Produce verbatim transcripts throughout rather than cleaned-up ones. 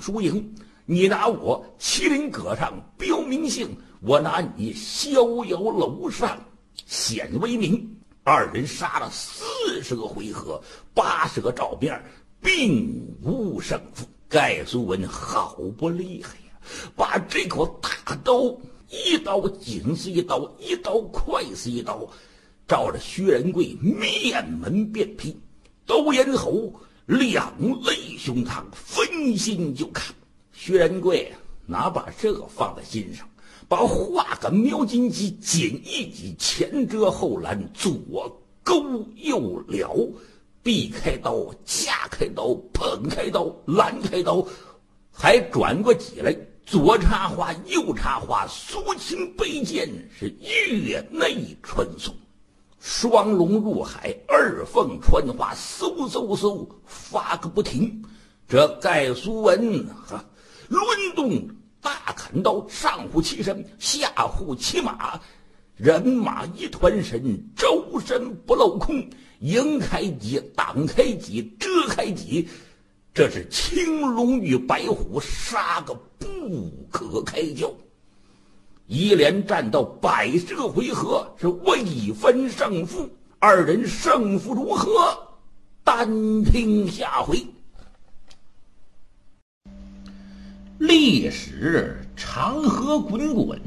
输赢。你拿我麒麟阁上标明姓，我拿你逍遥楼上显威名。二人杀了四十个回合，八十个照面，并无胜负。盖苏文好不厉害呀，把这口大刀一刀紧似一刀，一刀快似一刀，照着薛仁贵面门便劈，都咽喉，两泪胸膛，分心就看。薛仁贵哪把这个放在心上，把画个描金戟紧一戟，前遮后拦，左勾右撩，避开刀，架开刀，捧开刀，拦开刀，还转过戟来，左插花，右插花，苏秦背剑是月内穿梭，双龙入海，二凤穿花，嗖嗖嗖发个不停。这盖苏文哈抡动大砍刀，上护其身，下护其马，人马一团神，周身不镂空，迎开戟，挡开戟，遮开戟，这是青龙与白虎，杀个不可开交。一连战到百十个回合，是未分胜负。二人胜负如何，单听下回。历史长河滚滚，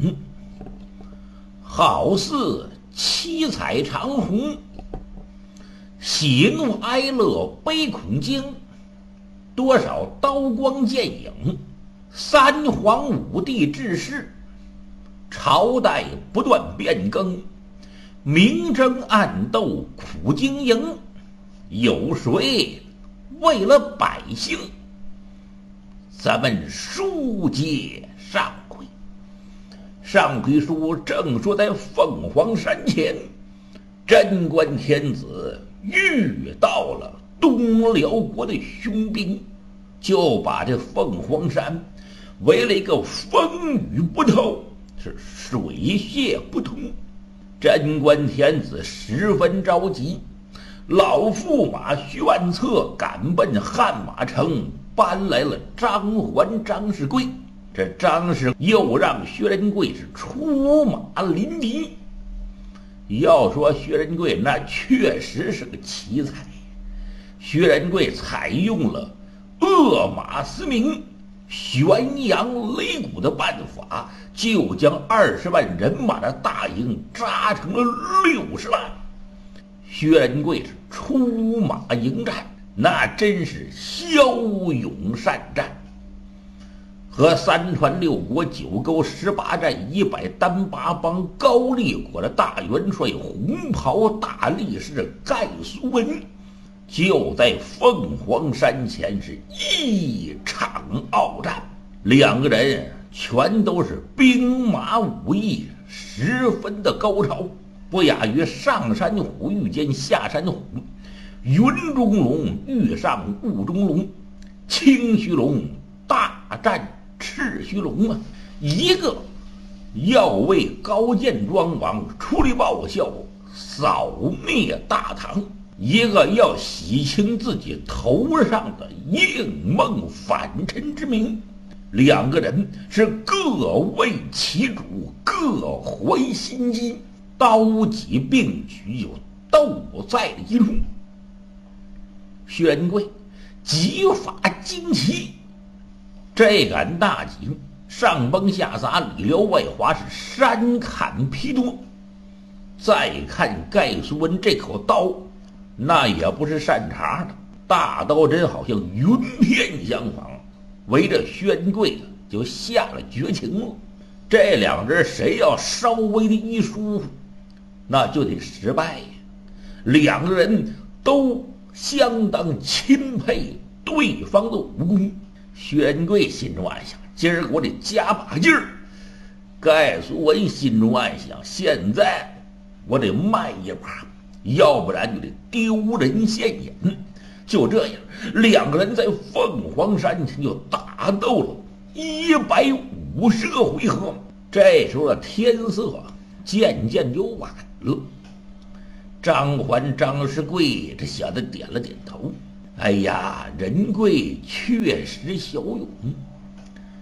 好似七彩长虹，喜怒哀乐悲恐惊，多少刀光剑影。三皇五帝治世，朝代不断变更，明争暗斗苦经营，有谁为了百姓？咱们书接上回，上回书正说在凤凰山前，贞观天子遇到了东辽国的凶兵，就把这凤凰山围了一个风雨不透，是水泄不通。贞观天子十分着急，老驸马徐万策赶奔汉马城，搬来了张环、张士贵。这张士又让薛仁贵是出马临敌。要说薛仁贵那确实是个奇才，薛仁贵采用了扼马嘶鸣、悬扬擂鼓的办法，就将二十万人马的大营扎成了六十万。薛仁贵是出马迎战，那真是骁勇善战，和三川六国、九沟十八寨、一百单八帮高丽国的大元帅红袍大力士盖苏文，就在凤凰山前是一场鏖战。两个人全都是兵马武艺十分的高超，不亚于上山虎遇见下山虎，云中龙遇上雾中龙，青须龙大战赤须龙啊！一个要为高见庄王出力报效，扫灭大唐，一个要洗清自己头上的应梦反臣之名。两个人是各为其主，各怀心机，刀戟并举，就斗在了一处。薛仁贵戟法精奇，这杆大戟上崩下砸，里撩外滑，是山砍劈多。再看盖苏文这口刀，那也不是善茬的，大刀针好像云片相仿，围着薛仁贵就下了绝情了。这两人谁要稍微的一疏忽，那就得失败呀。两个人都相当钦佩对方的武功。薛仁贵心中暗想，今儿我得加把劲儿。盖苏文心中暗想，现在我得慢一把，要不然就得丢人现眼。就这样，两个人在凤凰山前就打斗了一百五十个回合。这时候的天色渐渐就晚了。张环、张士贵这小子点了点头，哎呀，仁贵确实骁勇，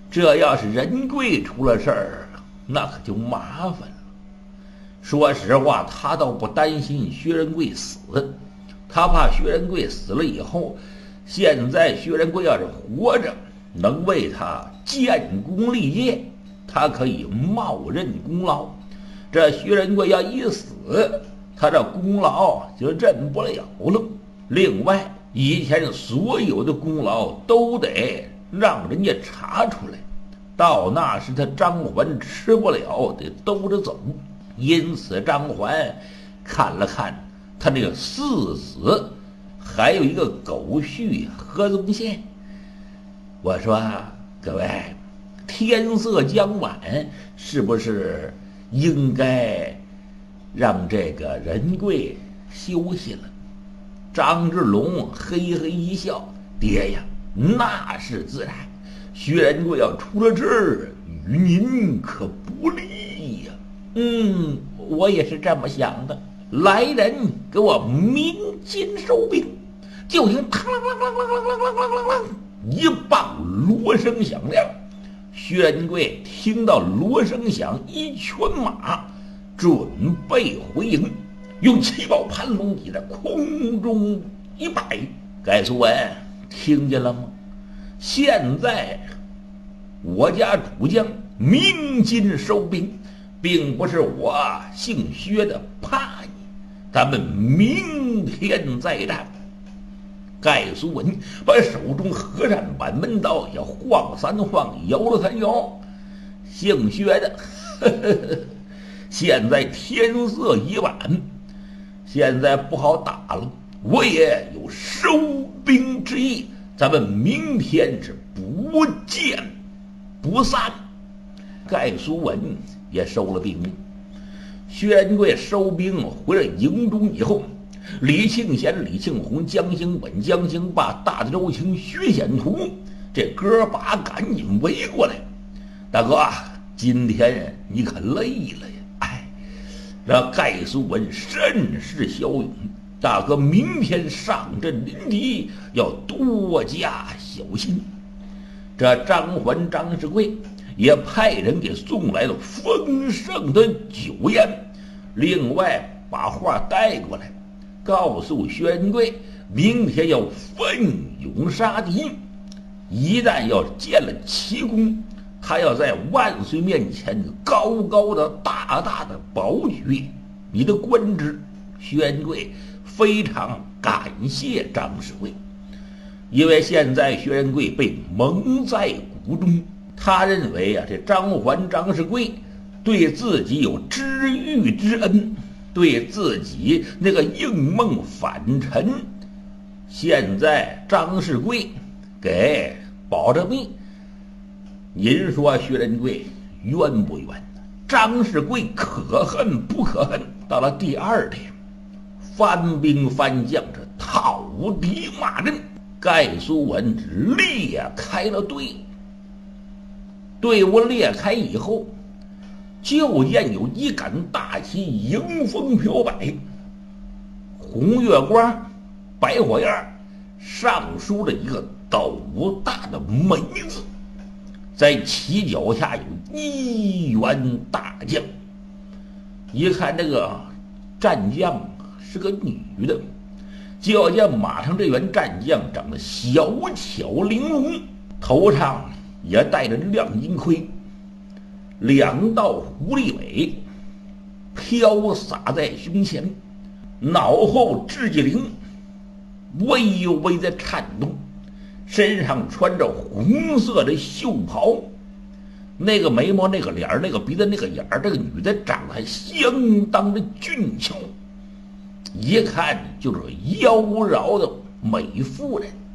这要是仁贵出了事儿，那可就麻烦了。说实话，他倒不担心薛仁贵死，他怕薛仁贵死了以后，现在薛仁贵要是活着，能为他建功立业，他可以冒认功劳。这薛仁贵要一死，他这功劳就认不了了。另外，以前所有的功劳都得让人家查出来，到那时他张环吃不了，得兜着走。因此张环看了看他这个四子，还有一个狗婿何宗宪，我说各位，天色将晚，是不是应该让这个仁贵休息了？张之龙嘿嘿一笑，爹呀，那是自然，薛仁贵要出了这儿，与您可不利呀。嗯，我也是这么想的。来人，给我鸣金收兵！就听嘡啷啷啷啷啷啷啷啷啷，一棒锣声响亮。薛仁贵听到锣声响，一圈马准备回营，用七宝盘龙戟在空中一摆。盖苏文听见了吗？现在我家主将鸣金收兵，并不是我姓薛的怕你，咱们明天再战。盖苏文把手中和善板门刀也晃三晃，摇了三摇。姓薛的，呵呵呵，现在天色已晚，现在不好打了，我也有收兵之意，咱们明天是不见不散。盖苏文也收了兵令。薛仁贵收兵回了营中以后，李庆贤、李庆红、江兴本、江兴霸、大周青、薛显图这哥把赶紧围过来。大哥，今天你可累了呀！哎，这盖苏文甚是骁勇，大哥明天上阵临敌要多加小心。这张环、张世贵也派人给送来了丰盛的酒宴，另外把话带过来，告诉薛仁贵，明天要奋勇杀敌，一旦要见了奇功，他要在万岁面前高高的大大的保举你的官职。薛仁贵非常感谢张世贵，因为现在薛仁贵被蒙在鼓中，他认为啊，这张环、张世贵对自己有知遇之恩，对自己那个应梦反陈。现在张世贵给保着命，您说薛仁贵冤不冤？张世贵可恨不可恨？到了第二天，番兵番将这讨敌骂阵，盖苏文裂开了队。队伍裂开以后，就见有一杆大旗迎风飘摆，红月光，白火焰，上书了一个斗大的美字，在旗脚下有一员大将。一看这个战将是个女的，就要见马上这员战将长得小巧玲珑，头上也带着亮金盔，两道狐狸尾飘洒在胸前，脑后雉鸡翎微微的颤动，身上穿着红色的袖袍，那个眉毛、那个脸、那个鼻子、那个眼儿，这个女的长得还相当的俊俏，一看就是妖娆的美妇人。